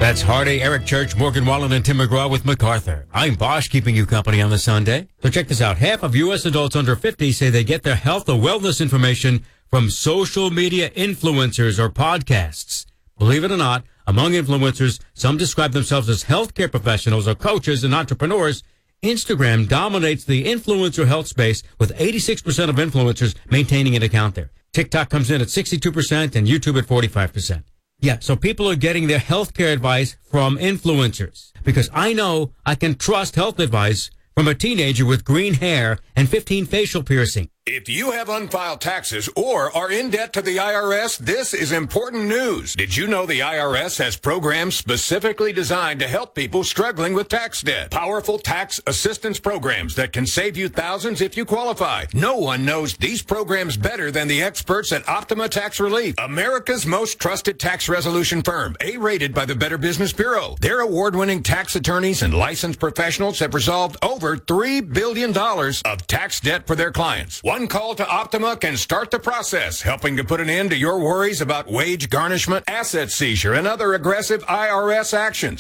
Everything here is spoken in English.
That's Hardy, Eric Church, Morgan Wallen, and Tim McGraw with MacArthur. I'm Bosch, keeping you company on the Sunday. So check this out. Half of U.S. adults under 50 say they get their health or wellness information from social media influencers or podcasts. Believe it or not, among influencers, some describe themselves as healthcare professionals or coaches and entrepreneurs. Instagram dominates the influencer health space with 86% of influencers maintaining an account there. TikTok comes in at 62% and YouTube at 45%. Yeah, so people are getting their healthcare advice from influencers because I know I can trust health advice from a teenager with green hair and 15 facial piercings. If you have unfiled taxes or are in debt to the IRS, this is important news. Did you know the IRS has programs specifically designed to help people struggling with tax debt? Powerful tax assistance programs that can save you thousands if you qualify. No one knows these programs better than the experts at Optima Tax Relief, America's most trusted tax resolution firm, A-rated by the Better Business Bureau. Their award-winning tax attorneys and licensed professionals have resolved over $3 billion of tax debt for their clients. One call to Optima can start the process, helping to put an end to your worries about wage garnishment, asset seizure, and other aggressive IRS actions.